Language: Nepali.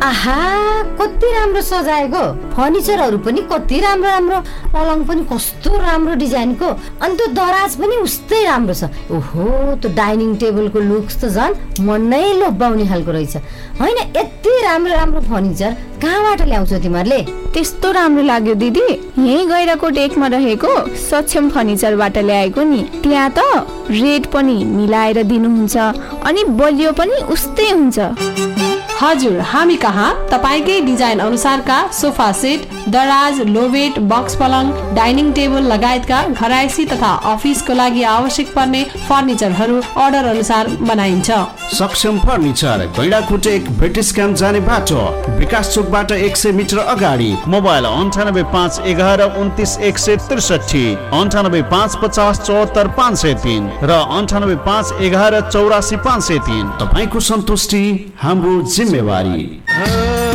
आहा कति राम्रो सजाएको, फर्निचरहरू पनि कति राम्रो राम्रो, पलङ पनि कस्तो राम्रो डिजाइनको, अनि त्यो दराज पनि उस्तै राम्रो छ। ओहो त्यो डाइनिङ टेबलको लुक्स त झन् मन नै लोभ्याउने खालको रहेछ होइन। यति राम्रो राम्रो फर्निचर कहाँबाट ल्याउँछौ तिमीहरूले? त्यस्तो राम्रो लाग्यो दिदी, यही गैराकोट 1 मा रहेको सक्षम फर्निचरबाट ल्याएको नि। त्यहाँ त रेट पनि मिलाएर दिनुहुन्छ अनि बलियो पनि उस्तै हुन्छ। हजुर, हामी कहाँ तपाईकै डिजाइन अनुसारका सोफा सेट, दराज, लोबेट, बक्स पलङ, डाइनिङ टेबल लगायतका घरायसी तथा अफिसको लागि आवश्यक पर्ने फर्निचरहरू अर्डर अनुसार बनाइन्छ। सक्षम फर्निचर, गैंडाकोट 1 ब्रिटिश क्याम्प जाने बाटो, विकास चोकबाट 100 मिटर अगाडि। मोबाइल 9851291563, 9855044503 र 9851184503। तपाईको सन्तुष्टि हाम्रो जिम्मेवारी।